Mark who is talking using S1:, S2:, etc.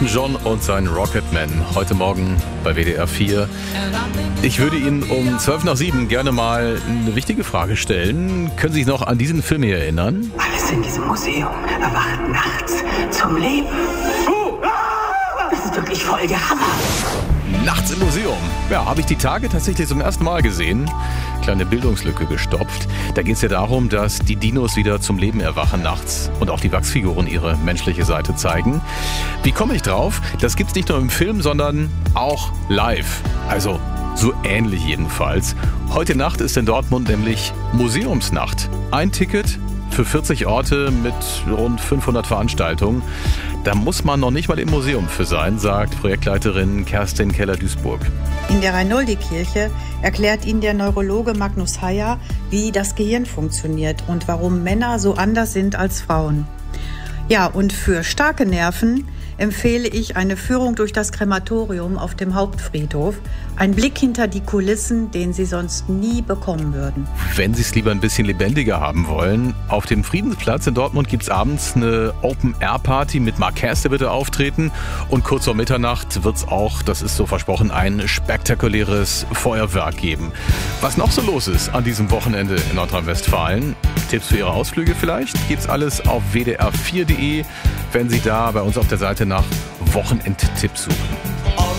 S1: Elton John und sein Rocketman heute Morgen bei WDR 4. Ich würde Ihnen um 6:55 gerne mal eine wichtige Frage stellen. Können Sie sich noch an diesen Film hier erinnern?
S2: Alles in diesem Museum erwacht nachts zum Leben. Das ist wirklich voll der Hammer.
S1: Nachts im Museum. Ja, habe ich die Tage tatsächlich zum ersten Mal gesehen. Kleine Bildungslücke gestopft. Da geht es ja darum, dass die Dinos wieder zum Leben erwachen nachts und auch die Wachsfiguren ihre menschliche Seite zeigen. Wie komme ich drauf? Das gibt's nicht nur im Film, sondern auch live. Also so ähnlich jedenfalls. Heute Nacht ist in Dortmund nämlich Museumsnacht. Ein Ticket für 40 Orte mit rund 500 Veranstaltungen. Da muss man noch nicht mal im Museum für sein, sagt Projektleiterin Kerstin Keller-Duisburg.
S3: In der Reinoldi-Kirche erklärt Ihnen der Neurologe Magnus Heyer, wie das Gehirn funktioniert und warum Männer so anders sind als Frauen. Ja, und für starke Nerven empfehle ich eine Führung durch das Krematorium auf dem Hauptfriedhof. Ein Blick hinter die Kulissen, den Sie sonst nie bekommen würden.
S1: Wenn Sie es lieber ein bisschen lebendiger haben wollen, auf dem Friedensplatz in Dortmund gibt es abends eine Open-Air-Party mit Mark Kerst, der wird auftreten. Und kurz vor Mitternacht wird es auch, das ist so versprochen, ein spektakuläres Feuerwerk geben. Was noch so los ist an diesem Wochenende in Nordrhein-Westfalen, Tipps für Ihre Ausflüge vielleicht, gibt's alles auf wdr4.de, wenn Sie da bei uns auf der Seite nach Wochenendtipps suchen.